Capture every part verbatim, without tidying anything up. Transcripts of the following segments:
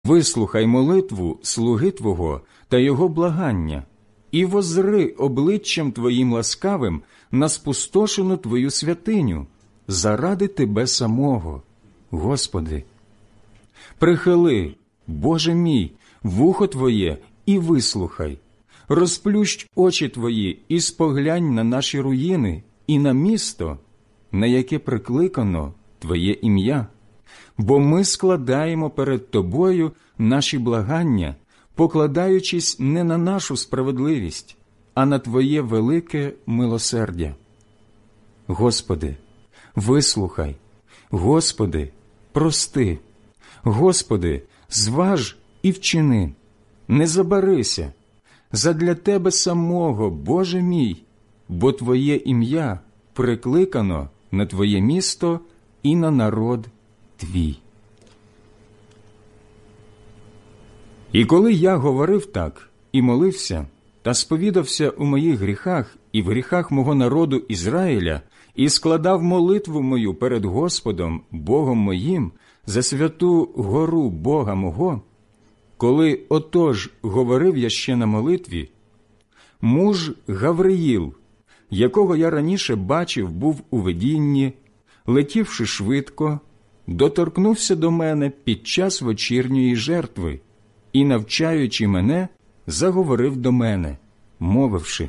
Вислухай молитву слуги Твого та його благання, і воззри обличчям Твоїм ласкавим на спустошену Твою святиню, заради Тебе самого, Господи. Прихили, Боже мій, вухо Твоє і вислухай, розплющ очі Твої і споглянь на наші руїни і на місто, на яке прикликано Твоє ім'я, бо ми складаємо перед Тобою наші благання, покладаючись не на нашу справедливість, а на Твоє велике милосердя. Господи, вислухай, Господи, прости, Господи, зваж і вчини, не забарися, задля Тебе самого, Боже мій, бо Твоє ім'я прикликано на Твоє місто і на народ Твій. І коли я говорив так і молився, та сповідався у моїх гріхах і в гріхах мого народу Ізраїля, і складав молитву мою перед Господом, Богом моїм, за святу гору Бога мого, коли отож говорив я ще на молитві, муж Гавриїл, якого я раніше бачив, був у видінні, летівши швидко, доторкнувся до мене під час вечірньої жертви і, навчаючи мене, заговорив до мене, мовивши: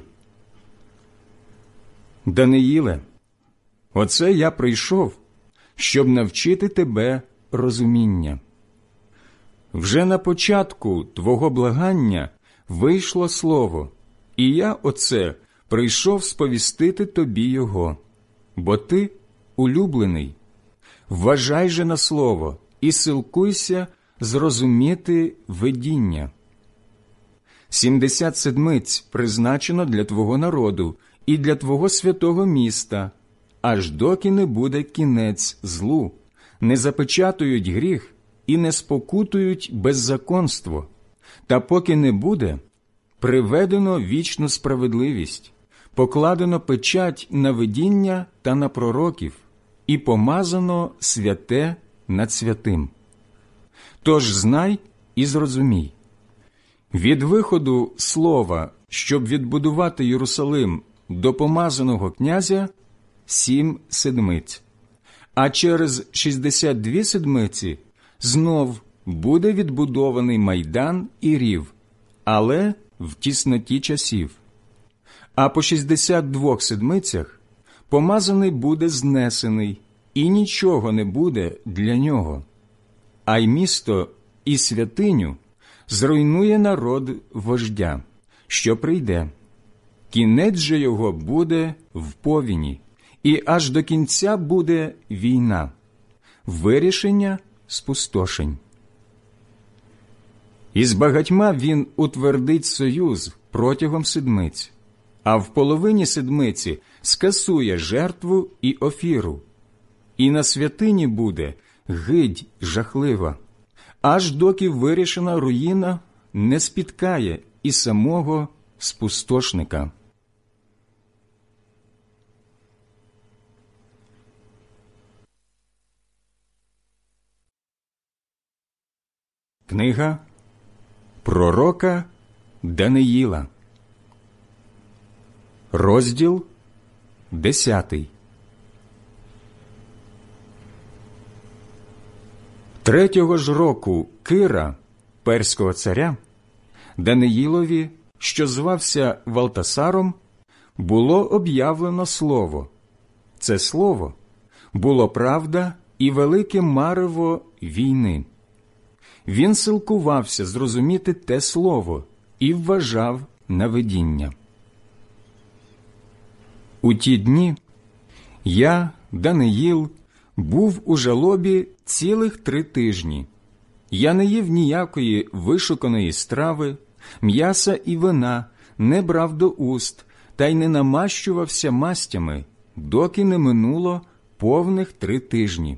«Даниїле, оце я прийшов, щоб навчити тебе розуміння. Вже на початку твого благання вийшло слово, і я оце прийшов сповістити тобі його, бо ти улюблений. Вважай же на слово і силкуйся зрозуміти видіння. Сімдесят седмиць призначено для твого народу і для твого святого міста, аж доки не буде кінець злу, не запечатують гріх і не спокутують беззаконство, та поки не буде приведено вічну справедливість, покладено печать на видіння та на пророків, і помазано святе над святим. Тож знай і зрозумій. Від виходу слова, щоб відбудувати Єрусалим, до помазаного князя сім седмиць, а через шістдесят дві седмиці знов буде відбудований майдан і рів, але в тісноті часів. А по шістдесят двох седмицях помазаний буде знесений, і нічого не буде для нього. А й місто і святиню зруйнує народ вождя, що прийде. Кінець же його буде в повіні, і аж до кінця буде війна, вирішення спустошень. І з багатьма він утвердить союз протягом седмиць, а в половині седмиці скасує жертву і офіру. І на святині буде гидь жахлива, аж доки вирішена руїна не спіткає і самого спустошника. Книга пророка Даниїла, розділ десятий. Третього ж року Кира, перського царя, Даниїлові, що звався Валтасаром, було об'явлено слово. Це слово було правда і велике марево війни. Він силкувався зрозуміти те слово і вважав на видіння. У ті дні я, Даниїл, був у жалобі цілих три тижні. Я не їв ніякої вишуканої страви, м'яса і вина не брав до уст, та й не намащувався мастями, доки не минуло повних три тижні.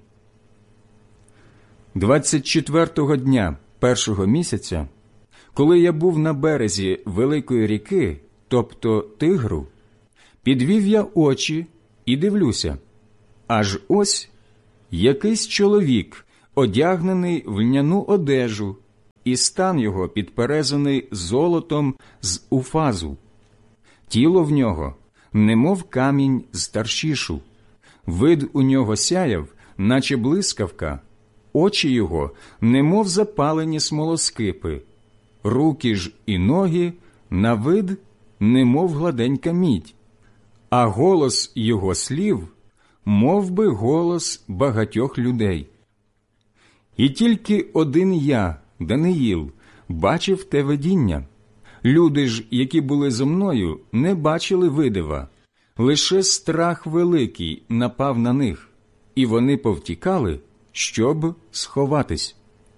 Двадцять четвертого дня першого місяця, коли я був на березі великої ріки, тобто Тигру, підвів я очі і дивлюся, аж ось якийсь чоловік, одягнений в льняну одежу, і стан його підперезаний золотом з Уфазу. Тіло в нього немов камінь з Таршішу, вид у нього сяяв, наче блискавка, очі його немов запалені смолоскипи, руки ж і ноги на вид немов гладенька мідь, а голос його слів мов би голос багатьох людей. І тільки один я, Даниїл, бачив те видіння. Люди ж, які були зо мною, не бачили видива. Лише страх великий напав на них, і вони повтікали, щоб сховатись.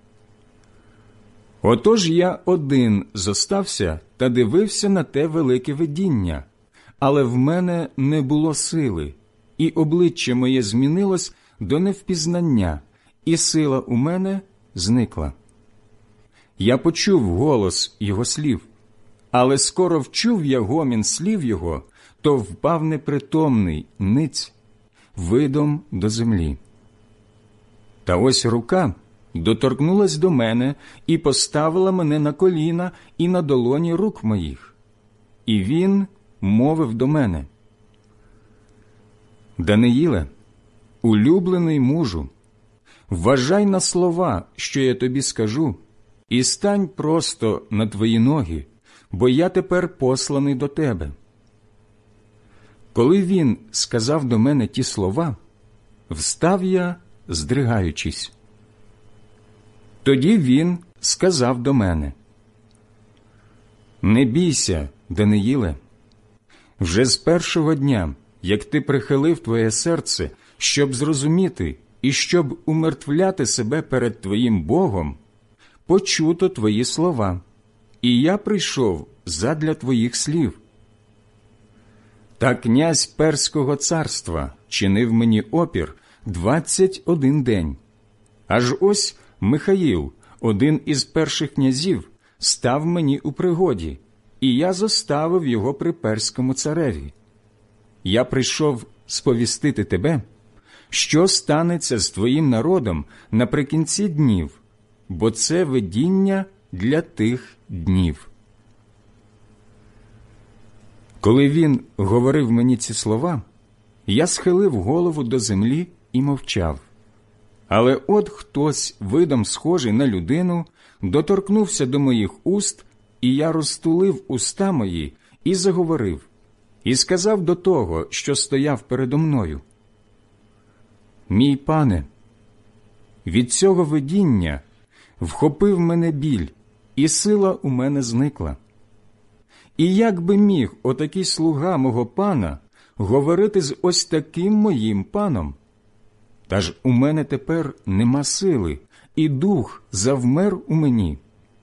Отож я один зостався та дивився на те велике видіння, але в мене не було сили, і обличчя моє змінилось до невпізнання, і сила у мене зникла. Я почув голос його слів, але скоро вчув я гомін слів його, то впав непритомний, ниць, видом до землі. Та ось рука доторкнулась до мене і поставила мене на коліна і на долоні рук моїх. І він мовив до мене: «Даниїле, улюблений мужу, вважай на слова, що я тобі скажу, і стань просто на твої ноги, бо я тепер посланий до тебе». Коли він сказав до мене ті слова, встав я, здригаючись. Тоді він сказав до мене: «Не бійся, Даниїле, вже з першого дня, як ти прихилив твоє серце, щоб зрозуміти і щоб умертвляти себе перед твоїм Богом, почуто твої слова, і я прийшов задля твоїх слів. Та князь Перського царства чинив мені опір двадцять один день. Аж ось Михаїл, один із перших князів, став мені у пригоді, і я зоставив його при перському цареві. Я прийшов сповістити тебе, що станеться з твоїм народом наприкінці днів, бо це видіння для тих днів». Коли він говорив мені ці слова, я схилив голову до землі і мовчав. Але от хтось, видом схожий на людину, доторкнувся до моїх уст, і я розтулив уста мої і заговорив, і сказав до того, що стояв передо мною: «Мій пане, від цього видіння вхопив мене біль, і сила у мене зникла. І як би міг отакий слуга мого пана говорити з ось таким моїм паном? Та ж у мене тепер нема сили, і дух завмер у мені».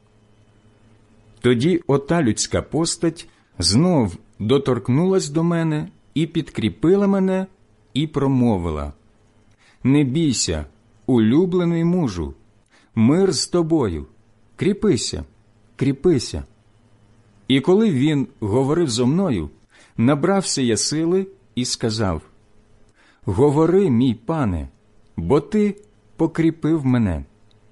Тоді ота людська постать знов доторкнулась до мене і підкріпила мене, і промовила: «Не бійся, улюблений мужу, мир з тобою, кріпися, кріпися». І коли він говорив зо мною, набрався я сили і сказав: «Говори, мій пане, бо ти покріпив мене».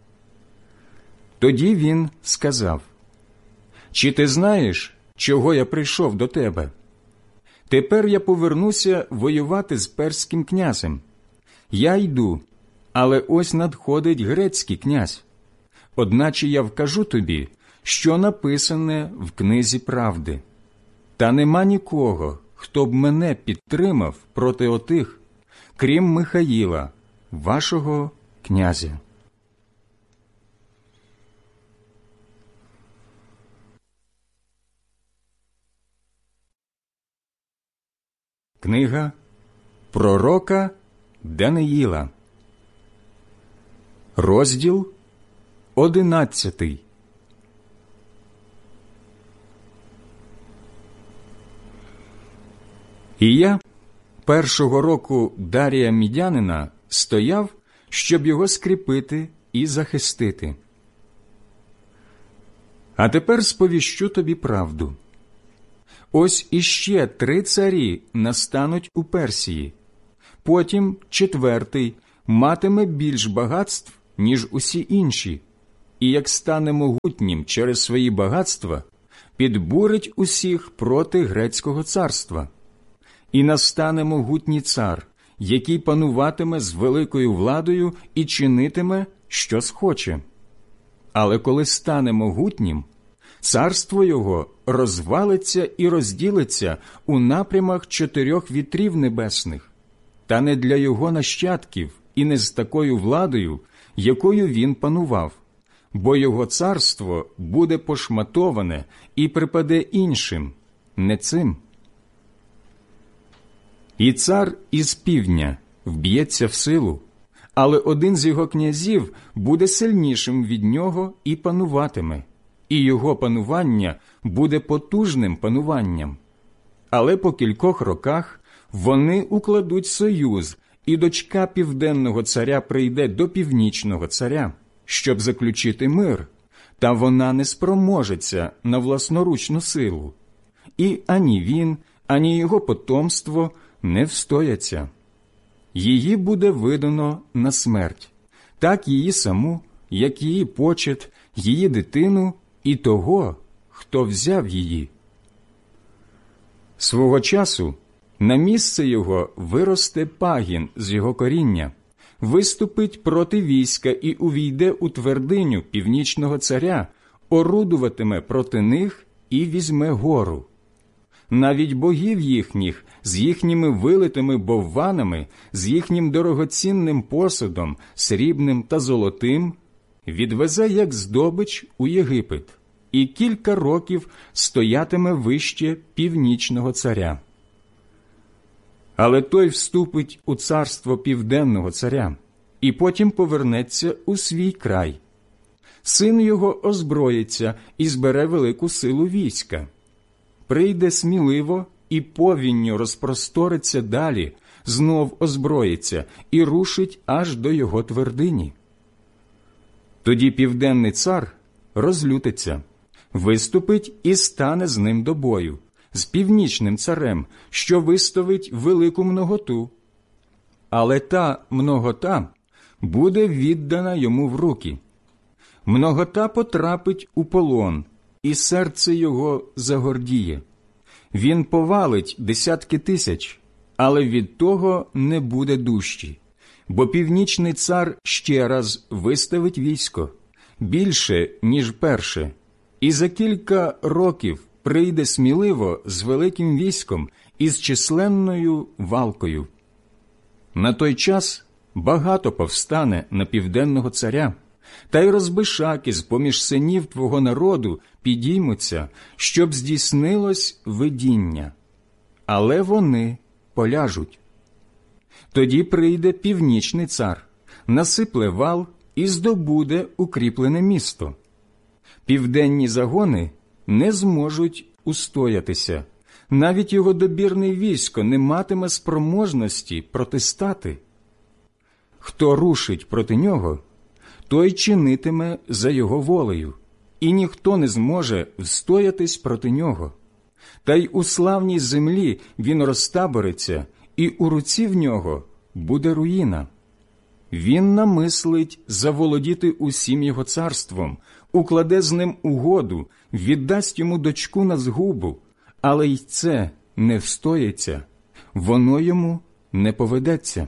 Тоді він сказав: «Чи ти знаєш, чого я прийшов до тебе? Тепер я повернуся воювати з перським князем. Я йду, але ось надходить грецький князь. Одначе я вкажу тобі, що написане в книзі правди. Та нема нікого, хто б мене підтримав проти отих, крім Михаїла, вашого князя». Книга пророка Даниїла, розділ одинадцятий. І я першого року Дарія Мідянина стояв, щоб його скріпити і захистити. А тепер сповіщу тобі правду. Ось іще три царі настануть у Персії, потім четвертий матиме більш багатств, ніж усі інші, і як стане могутнім через свої багатства, підбурить усіх проти грецького царства. І настане могутній цар, який пануватиме з великою владою і чинитиме, що схоче. Але коли стане могутнім, царство його розвалиться і розділиться у напрямах чотирьох вітрів небесних, та не для його нащадків і не з такою владою, якою він панував, бо його царство буде пошматоване і припаде іншим, не цим. І цар із півдня вб'ється в силу, але один з його князів буде сильнішим від нього і пануватиме, і його панування буде потужним пануванням. Але по кількох роках вони укладуть союз, і дочка південного царя прийде до північного царя, щоб заключити мир, та вона не спроможеться на власноручну силу. І ані він, ані його потомство не встояться. Її буде видано на смерть, так її саму, як її почет, її дитину і того, хто взяв її. Свого часу на місце його виросте пагін з його коріння, виступить проти війська і увійде у твердиню північного царя, орудуватиме проти них і візьме гору. Навіть богів їхніх з їхніми вилитими бовванами, з їхнім дорогоцінним посудом, срібним та золотим, відвезе як здобич у Єгипет, і кілька років стоятиме вище північного царя. Але той вступить у царство південного царя, і потім повернеться у свій край. Син його озброїться і збере велику силу війська. Прийде сміливо і повінню розпросториться далі, знов озброїться і рушить аж до його твердині. Тоді південний цар розлютиться, виступить і стане з ним до бою, з північним царем, що виставить велику многоту. Але та многота буде віддана йому в руки. Многота потрапить у полон, і серце його загордіє. Він повалить десятки тисяч, але від того не буде дужчі, бо північний цар ще раз виставить військо, більше, ніж перше, і за кілька років прийде сміливо з великим військом і з численною валкою. На той час багато повстане на південного царя, та й розбишаки з-поміж синів твого народу підіймуться, щоб здійснилось видіння. Але вони поляжуть. Тоді прийде північний цар, насипле вал і здобуде укріплене місто. Південні загони не зможуть устоятися, навіть його добірне військо не матиме спроможності протистати. Хто рушить проти нього, той чинитиме за його волею, і ніхто не зможе встоятись проти нього. Та й у славній землі він розтабориться, і у руці в нього буде руїна. Він намислить заволодіти усім його царством, укладе з ним угоду, віддасть йому дочку на згубу, але й це не встоїться, воно йому не поведеться.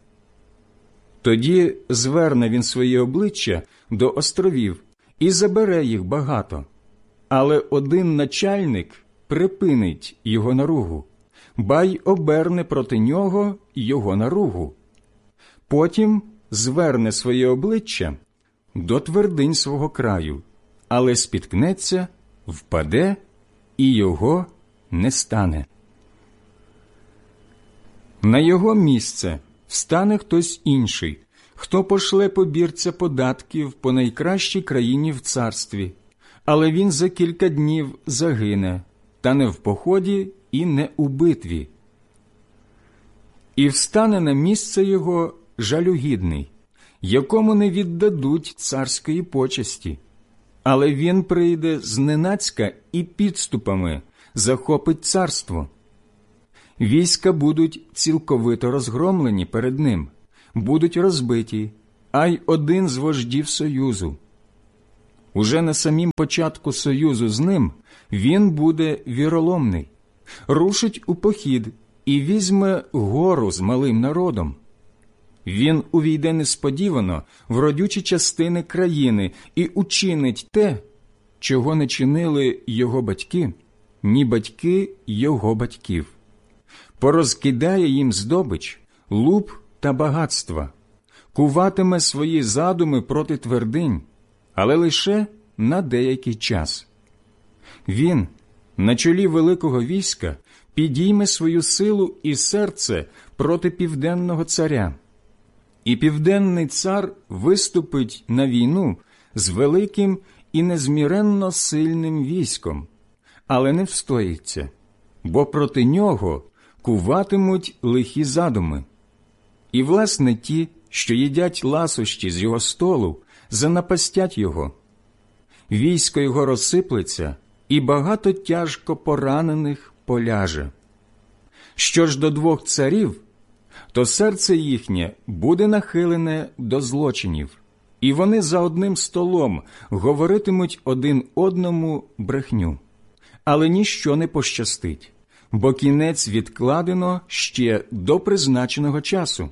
Тоді зверне він своє обличчя до островів і забере їх багато, але один начальник припинить його наругу, ба й оберне проти нього його наругу. Потім зверне своє обличчя до твердинь свого краю, але спіткнеться, впаде, і його не стане. На його місце встане хтось інший, хто пошле побірця податків по найкращій країні в царстві, але він за кілька днів загине, та не в поході і не у битві. І встане на місце його жалюгідний, якому не віддадуть царської почесті, але він прийде зненацька і підступами захопить царство. Війська будуть цілковито розгромлені перед ним, будуть розбиті, а й один з вождів Союзу. уже на самім початку союзу з ним він буде віроломний, рушить у похід і візьме гору з малим народом. Він увійде несподівано в родючі частини країни і учинить те, чого не чинили його батьки, ні батьки його батьків. Порозкидає їм здобич, луп та багатства, куватиме свої задуми проти твердинь, але лише на деякий час. Він, на чолі великого війська, підійме свою силу і серце проти південного царя. І південний цар виступить на війну з великим і незміренно сильним військом, але не встоїться, бо проти нього куватимуть лихі задуми. І, власне, ті, що їдять ласощі з його столу, занапастять його. Військо його розсиплеться, і багато тяжко поранених поляже. Що ж до двох царів, то серце їхнє буде нахилене до злочинів, і вони за одним столом говоритимуть один одному брехню. Але ніщо не пощастить, бо кінець відкладено ще до призначеного часу.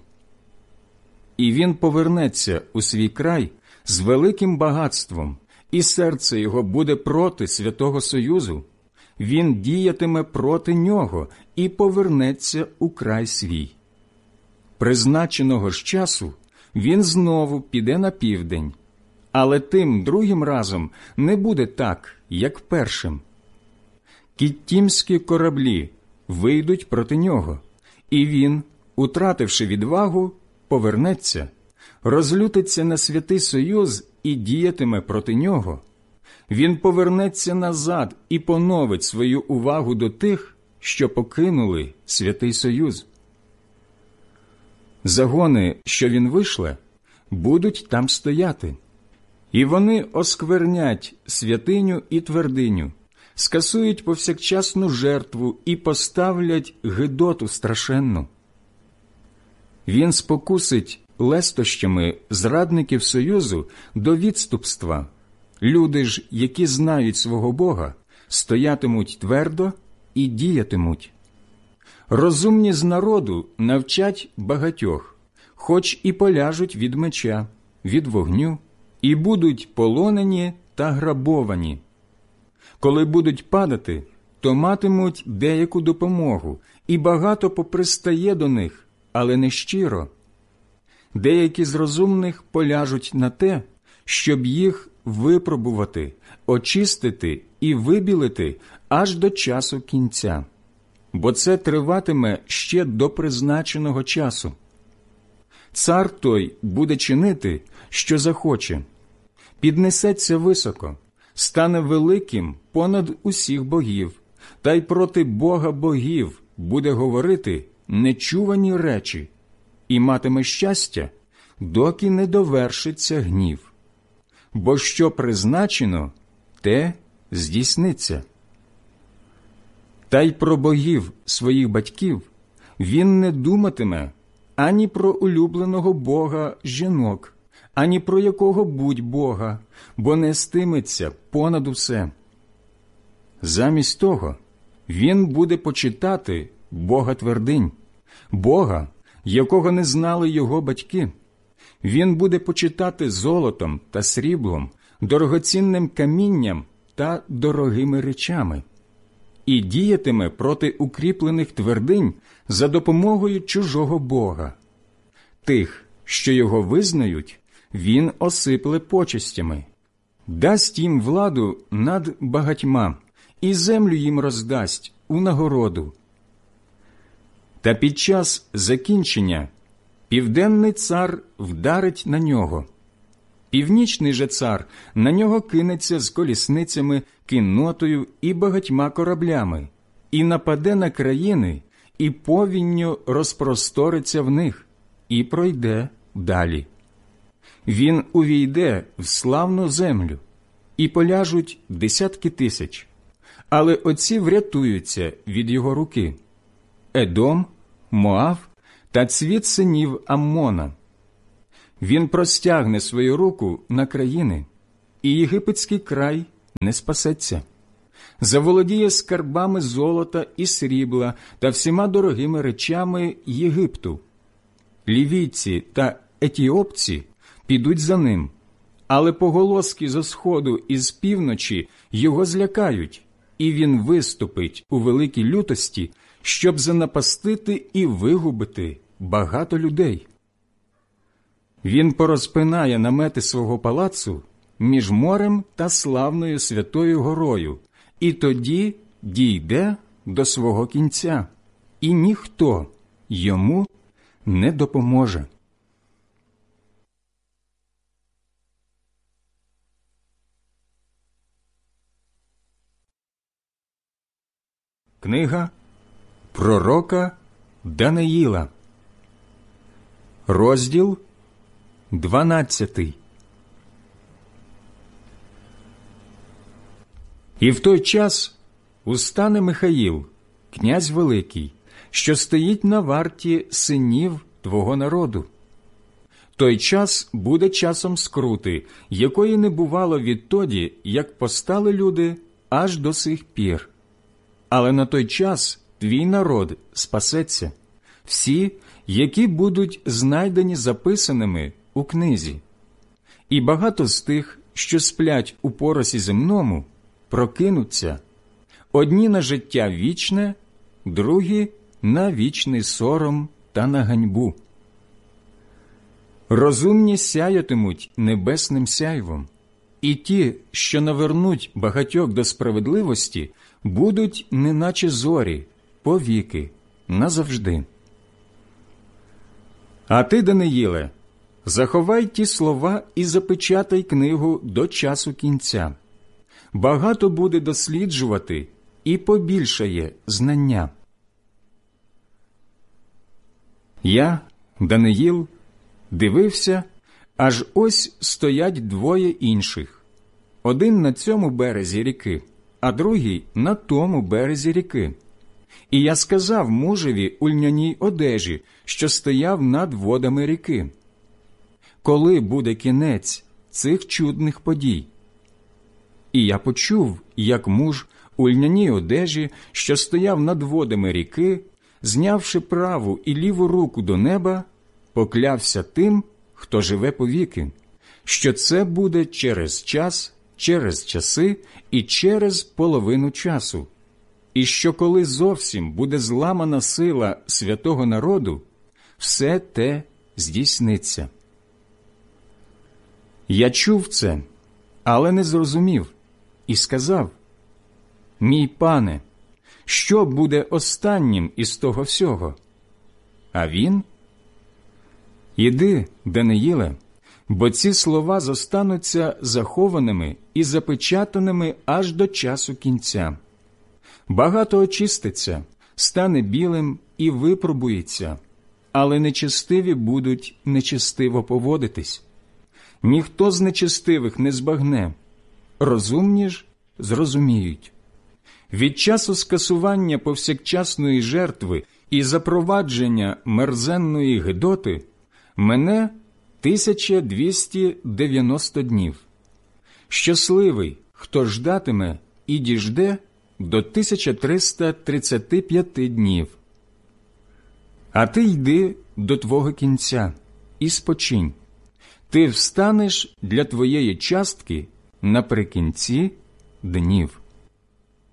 І він повернеться у свій край з великим багатством, і серце його буде проти Святого Союзу. Він діятиме проти нього і повернеться у край свій. Призначеного ж часу він знову піде на південь, але тим другим разом не буде так, як першим. Кіттімські кораблі вийдуть проти нього, і він, утративши відвагу, повернеться, розлютиться на Святий Союз і діятиме проти нього. Він повернеться назад і поновить свою увагу до тих, що покинули Святий Союз. Загони, що він вишле, будуть там стояти, і вони осквернять святиню і твердиню, скасують повсякчасну жертву і поставлять гидоту страшенну. Він спокусить лестощами зрадників Союзу до відступства. Люди ж, які знають свого Бога, стоятимуть твердо і діятимуть. Розумні з народу навчать багатьох, хоч і поляжуть від меча, від вогню, і будуть полонені та грабовані. Коли будуть падати, то матимуть деяку допомогу, і багато попристає до них, але не щиро. Деякі з розумних поляжуть на те, щоб їх випробувати, очистити і вибілити аж до часу кінця, бо це триватиме ще до призначеного часу. Цар той буде чинити, що захоче, піднесеться високо, стане великим понад усіх богів, та й проти Бога богів буде говорити нечувані речі, і матиме щастя, доки не довершиться гнів. Бо що призначено, те здійсниться. Та й про богів своїх батьків він не думатиме ані про улюбленого бога жінок, ані про якого будь бога, бо нестиметься понад усе. Замість того він буде почитати Бога твердинь, Бога, якого не знали його батьки. Він буде почитати золотом та сріблом, дорогоцінним камінням та дорогими речами, і діятиме проти укріплених твердинь за допомогою чужого бога. Тих, що його визнають, він осипле почестями, дасть їм владу над багатьма, і землю їм роздасть у нагороду. Та під час закінчення південний цар вдарить на нього. Північний же цар на нього кинеться з колісницями, кіннотою і багатьма кораблями, і нападе на країни, і повінню розпросториться в них, і пройде далі. Він увійде в славну землю, і поляжуть десятки тисяч, але оці врятуються від його руки: Едом, Моав та цвіт синів Аммона. Він простягне свою руку на країни, і єгипетський край не спасеться. Заволодіє скарбами золота і срібла та всіма дорогими речами Єгипту. Лівійці та етіопці підуть за ним, але поголоски зо сходу і з півночі його злякають, і він виступить у великій лютості, щоб занапастити і вигубити багато людей. Він порозпинає намети свого палацу між морем та славною святою горою, і тоді дійде до свого кінця, і ніхто йому не допоможе. Книга пророка Даниїла, розділ дванадцятий. І в той час устане Михаїл, князь великий, що стоїть на варті синів твого народу. Той час буде часом скрути, якої не бувало відтоді, як постали люди, аж до сих пір. Але на той час твій народ спасеться, всі, які будуть знайдені записаними у книзі. І багато з тих, що сплять у поросі земному, прокинуться, одні на життя вічне, другі на вічний сором та на ганьбу. Розумні сяятимуть небесним сяйвом, і ті, що навернуть багатьох до справедливості, будуть неначе зорі, повіки, назавжди. А ти, Даниїле, заховай ті слова і запечатай книгу до часу кінця. Багато буде досліджувати і побільшає знання. Я, Даниїл, дивився, аж ось стоять двоє інших. Один на цьому березі ріки, а другий на тому березі ріки. І я сказав мужеві у льняній одежі, що стояв над водами ріки: коли буде кінець цих чудних подій? І я почув, як муж у льняній одежі, що стояв над водами ріки, знявши праву і ліву руку до неба, поклявся тим, хто живе повіки, що це буде через час, через часи і через половину часу, і що коли зовсім буде зламана сила святого народу, все те здійсниться. Я чув це, але не зрозумів, і сказав: «Мій пане, що буде останнім із того всього?» А він: «Іди, Даниїле, бо ці слова зостануться захованими і запечатаними аж до часу кінця. Багато очиститься, стане білим і випробується, але нечестиві будуть нечестиво поводитись. Ніхто з нечестивих не збагне, розумні ж зрозуміють. Від часу скасування повсякчасної жертви і запровадження мерзенної гидоти мене тисяча двісті дев'яносто днів. Щасливий, хто ждатиме і діжде до тисяча триста тридцяти п'яти днів. А ти йди до твого кінця і спочинь. Ти встанеш для твоєї частки наприкінці днів».